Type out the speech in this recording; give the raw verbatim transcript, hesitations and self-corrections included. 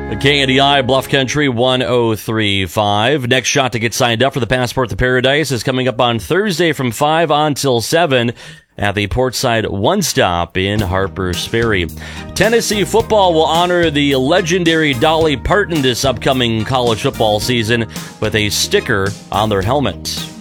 K N D I Bluff Country one oh three point five. Next shot to get signed up for the Passport to Paradise is coming up on Thursday from five on till seven at the Portside One Stop in Harpers Ferry. Tennessee football will honor the legendary Dolly Parton this upcoming college football season with a sticker on their helmet.